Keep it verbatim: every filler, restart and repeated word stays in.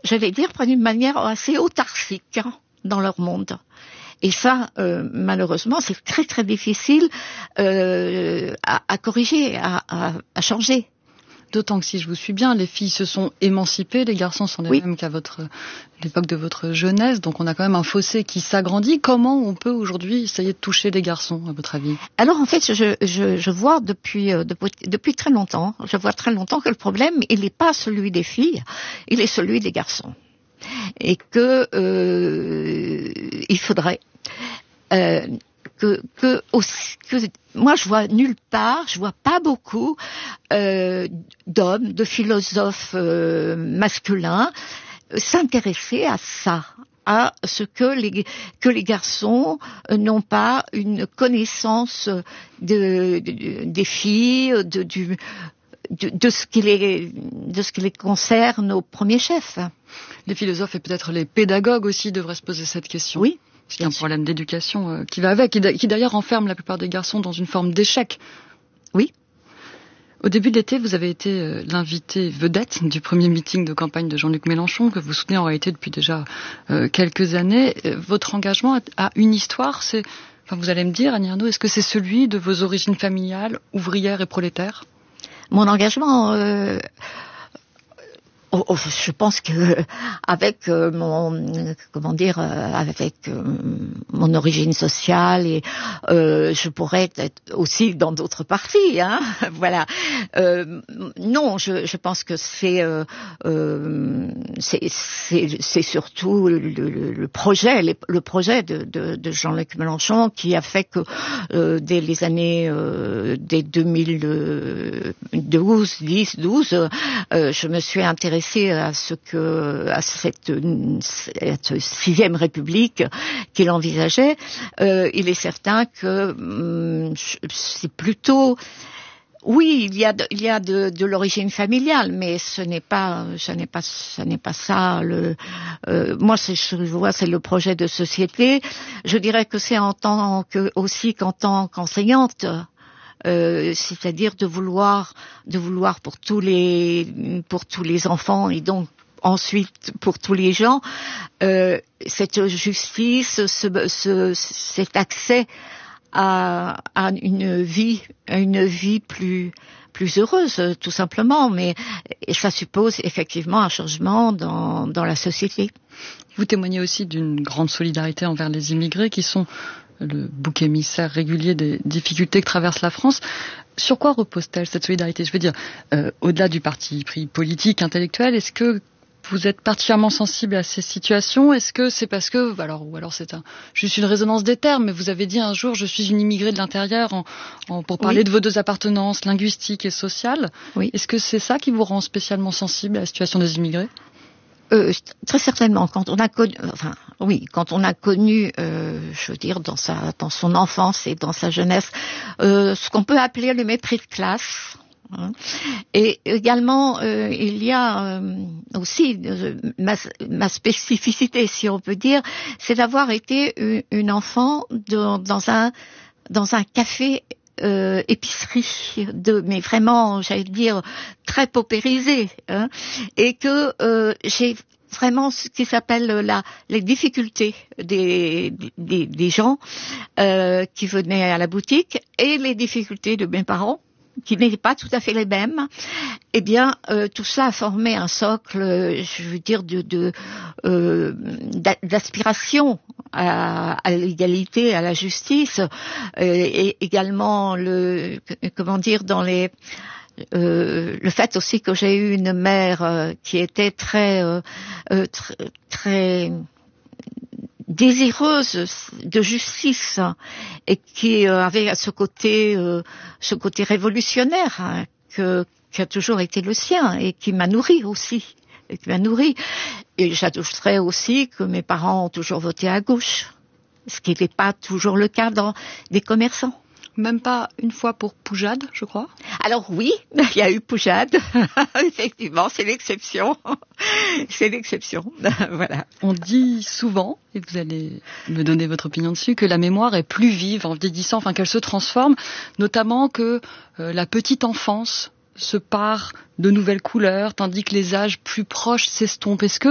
j'allais dire, prennent une manière assez autarcique hein, dans leur monde. Et ça, euh, malheureusement, c'est très très difficile euh, à, à corriger, à, à, à changer. D'autant que si je vous suis bien, les filles se sont émancipées, les garçons sont les oui. mêmes qu'à votre l'époque de votre jeunesse, donc on a quand même un fossé qui s'agrandit. Comment on peut aujourd'hui essayer de toucher les garçons, à votre avis? Alors en fait, je, je, je vois depuis, euh, depuis depuis très longtemps, je vois très longtemps que le problème, il n'est pas celui des filles, il est celui des garçons, et que euh, il faudrait euh, que que aussi que moi je vois nulle part, je vois pas beaucoup euh, d'hommes, de philosophes euh, masculins s'intéresser à ça, à ce que les que les garçons n'ont pas une connaissance de, de des filles, de du de, de ce qui les de ce qui les concerne au premier chef. Les philosophes et peut-être les pédagogues aussi devraient se poser cette question. Oui. C'est un problème d'éducation euh, qui va avec, qui, qui d'ailleurs enferme la plupart des garçons dans une forme d'échec. Oui. Au début de l'été, vous avez été euh, l'invité vedette du premier meeting de campagne de Jean-Luc Mélenchon, que vous soutenez en réalité depuis déjà euh, quelques années. Euh, votre engagement a, a une histoire, c'est, enfin vous allez me dire, Annie Ernaux, est-ce que c'est celui de vos origines familiales, ouvrières et prolétaires? Mon engagement... Euh... Oh, oh, je pense que avec euh, mon comment dire euh, avec euh, mon origine sociale et euh, je pourrais être aussi dans d'autres partis hein voilà euh, non je, je pense que c'est euh, euh, c'est, c'est c'est surtout le, le, le projet les, le projet de, de, de Jean-Luc Mélenchon qui a fait que euh, dès les années euh, dès deux mille douze dix douze euh, je me suis intéressée à ce que à cette, cette sixième république qu'il envisageait. Euh, il est certain que hum, c'est plutôt oui, il y a de, il y a de, de l'origine familiale, mais ce n'est pas ce n'est pas ce n'est pas ça le euh, moi c'est je vois c'est le projet de société. Je dirais que c'est en tant que aussi qu'en tant qu'enseignante. Euh, c'est-à-dire de vouloir, de vouloir pour tous les, pour tous les enfants et donc ensuite pour tous les gens, euh, cette justice, ce, ce, cet accès à, à une vie, à une vie plus, plus heureuse, tout simplement. Mais ça suppose effectivement un changement dans, dans la société. Vous témoignez aussi d'une grande solidarité envers les immigrés qui sont le bouc émissaire régulier des difficultés que traverse la France. Sur quoi repose-t-elle cette solidarité? Je veux dire, euh, au-delà du parti pris politique, intellectuel, est-ce que vous êtes particulièrement sensible à ces situations? Est-ce que c'est parce que, alors, ou alors c'est un, juste une résonance des termes, mais vous avez dit un jour, je suis une immigrée de l'intérieur, en, en, pour parler oui. de vos deux appartenances linguistiques et sociales. Oui. Est-ce que c'est ça qui vous rend spécialement sensible à la situation des immigrés? Euh, très certainement, quand on a connu, enfin, oui, quand on a connu, euh, je veux dire, dans sa, dans son enfance et dans sa jeunesse, euh, ce qu'on peut appeler le mépris de classe. Hein. Et également, euh, il y a euh, aussi euh, ma, ma spécificité, si on peut dire, c'est d'avoir été une, une enfant de, dans un dans un café. Euh, épicerie de, mais vraiment, j'allais dire très paupérisée, hein, et que euh, j'ai vraiment ce qui s'appelle la les difficultés des des, des gens euh, qui venaient à la boutique et les difficultés de mes parents qui n'étaient pas tout à fait les mêmes. Eh bien, euh, tout ça a formé un socle, je veux dire, de, de euh, d'aspiration à, à l'égalité, à la justice, euh, et également le, comment dire, dans les Euh, le fait aussi que j'ai eu une mère euh, qui était très, euh, euh, très, très désireuse de justice et qui euh, avait ce côté, euh, ce côté révolutionnaire hein, que, qui a toujours été le sien et qui m'a nourri aussi, et qui m'a nourri. Et j'ajouterais aussi que mes parents ont toujours voté à gauche, ce qui n'était pas toujours le cas dans des commerçants. Même pas une fois pour Poujade, je crois. Alors oui, il y a eu Poujade. Effectivement, c'est l'exception. C'est l'exception. Voilà. On dit souvent, et vous allez me donner votre opinion dessus, que la mémoire est plus vive en vieillissant, enfin qu'elle se transforme, notamment que euh, la petite enfance se pare de nouvelles couleurs, tandis que les âges plus proches s'estompent. Est-ce que